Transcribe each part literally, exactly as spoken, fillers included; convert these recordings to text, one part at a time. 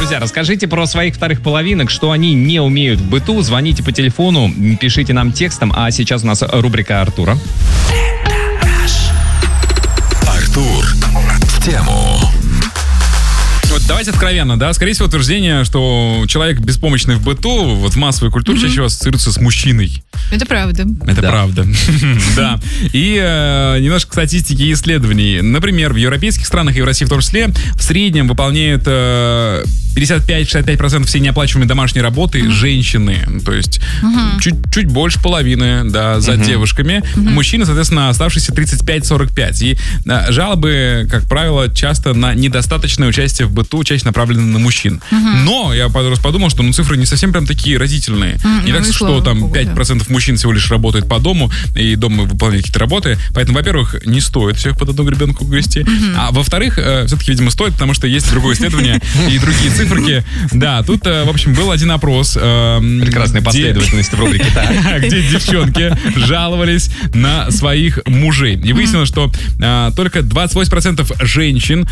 Друзья, расскажите про своих вторых половинок, что они не умеют в быту. Звоните по телефону, пишите нам текстом. А сейчас у нас рубрика Артура. Артур в тему. Вот давайте откровенно, да, скорее всего, утверждение, что человек беспомощный в быту, вот в массовой культуре mm-hmm. чаще всего ассоциируется с мужчиной. Это правда. Это да. правда. Да. И э, немножко статистики и исследований. Например, в европейских странах и в России в том числе в среднем выполняют э, пятьдесят пять - шестьдесят пять процентов всей неоплачиваемой домашней работы mm-hmm. женщины. То есть mm-hmm. чуть, чуть больше половины, да, за mm-hmm. девушками. Mm-hmm. Мужчины, соответственно, оставшиеся тридцать пять - сорок пять. И э, жалобы, как правило, часто на недостаточное участие в быту, чаще направлены на мужчин. Mm-hmm. Но я подумал, что ну, цифры не совсем прям такие разительные. Mm-hmm. Не ну, так, что там пять процентов мужчин всего лишь работает по дому и дома выполняет какие-то работы. Поэтому, во-первых, не стоит всех под одну гребенку грести. Mm-hmm. А во-вторых, э, все-таки, видимо, стоит, потому что есть другое исследование и другие циферки. Да, тут, э, в общем, был один опрос. Э, Прекрасная последовательность в рубрике. Где девчонки жаловались на своих мужей. И выяснилось, что э, только двадцать восемь процентов женщин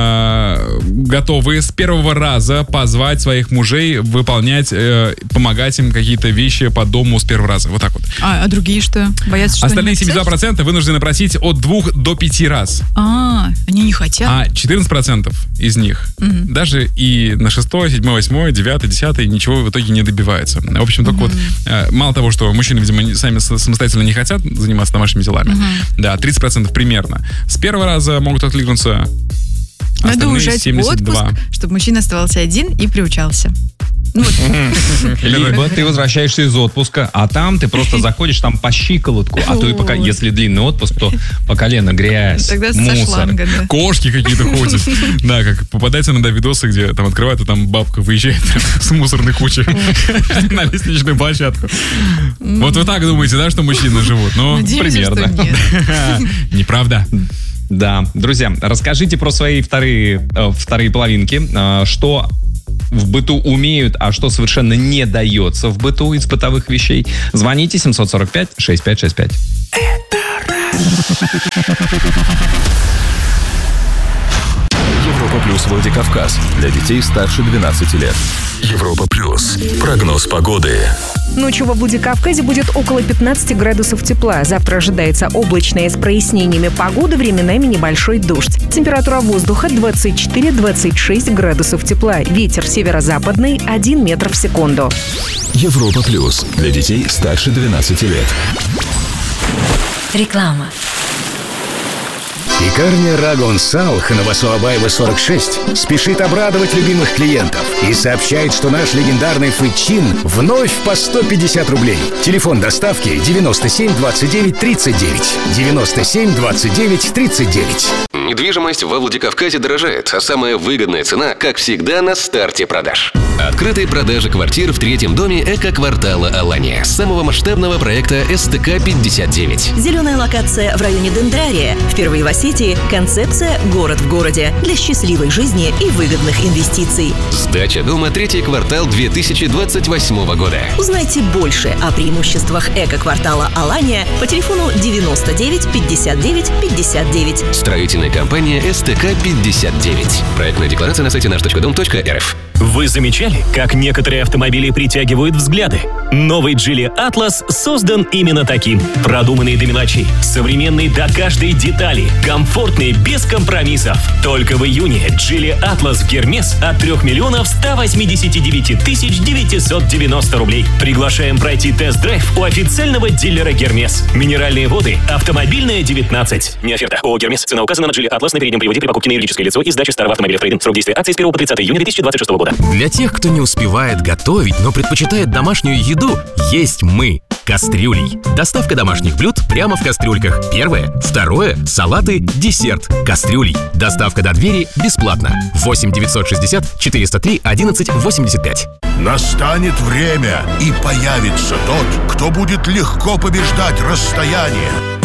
э, готовы с первого раза позвать своих мужей выполнять, э, помогать им какие-то вещи по дому с первого раза. Вот так вот. А, а другие что? Боятся, что Остальные семьдесят два процента вынуждены просить от двух до пяти раз. А, они не хотят. А четырнадцать процентов из них угу. даже и на шестой, седьмой, восьмой, девятый, десятый ничего в итоге не добивается. В общем, только угу. вот э, мало того, что мужчины, видимо, сами самостоятельно не хотят заниматься домашними делами. Угу. Да, тридцать процентов примерно. С первого раза могут откликнуться. Надо уезжать в отпуск, чтобы мужчина оставался один и приучался. Ну, вот. Либо ты возвращаешься из отпуска, а там ты просто заходишь там по щиколотку, а то и пока, если длинный отпуск, то по колено грязь, тогда мусор. Со шланга, да. Кошки какие-то ходят. Да, как попадаются иногда видосы, где там открывают, а там бабка выезжает с мусорной кучей на лестничную площадку. Вот вы так думаете, да, что мужчины живут? Ну, примерно. Неправда. Да, друзья, расскажите про свои вторые, э, вторые половинки, э, что в быту умеют, а что совершенно не дается в быту из бытовых вещей. Звоните семь сорок пять - шестьдесят пять шестьдесят пять. Европа плюс Владикавказ. Для детей старше двенадцати лет. Европа плюс. Прогноз погоды. Ночью во Владикавказе будет около пятнадцати градусов тепла. Завтра ожидается облачная с прояснениями погоды, временами небольшой дождь. Температура воздуха двадцать четыре - двадцать шесть градусов тепла. Ветер северо-западный один метр в секунду. Европа плюс. Для детей старше двенадцати лет. Реклама. Пекарня Рагон Салх на Васуабаева сорок шесть спешит обрадовать любимых клиентов и сообщает, что наш легендарный фычин вновь по сто пятьдесят рублей. Телефон доставки девяносто семь двадцать девять тридцать девять. девяносто семь двадцать девять тридцать девять. Недвижимость во Владикавказе дорожает, а самая выгодная цена, как всегда, на старте продаж. Открытые продажи квартир в третьем доме эко-квартала Алания, самого масштабного проекта эс тэ ка пятьдесят девять. Зеленая локация в районе Дендрария. Впервые в Осетии концепция «Город в городе» для счастливой жизни и выгодных инвестиций. Сдача дома третий квартал две тысячи двадцать восьмого года. Узнайте больше о преимуществах эко-квартала Алания по телефону девяносто девять пятьдесят девять пятьдесят девять. Строительная компания эс тэ ка пятьдесят девять. Проектная декларация на сайте наш точка дом точка эр эф. Вы замечали, как некоторые автомобили притягивают взгляды? Новый Geely Atlas создан именно таким. Продуманный до мелочей, современный до каждой детали, комфортный без компромиссов. Только в июне Geely Atlas в Гермес от трёх миллионов ста восьмидесяти девяти тысяч девятисот девяносто рублей. Приглашаем пройти тест-драйв у официального дилера Гермес. Минеральные воды, автомобильная девятнадцать. Не оферта. ООО Гермес. Цена указана на Geely Atlas на переднем приводе при покупке на юридическое лицо и сдаче старого автомобиля в трейдинг. Срок действия акции с первого по тридцатое июня две тысячи двадцать шестого года. Для тех, кто не успевает готовить, но предпочитает домашнюю еду, есть мы. Кастрюлей. Доставка домашних блюд прямо в кастрюльках. Первое. Второе. Салаты, десерт. Кастрюлей. Доставка до двери бесплатно. восемь девятьсот шестьдесят четыреста три одиннадцать восемьдесят пять. Настанет время, и появится тот, кто будет легко побеждать расстояние.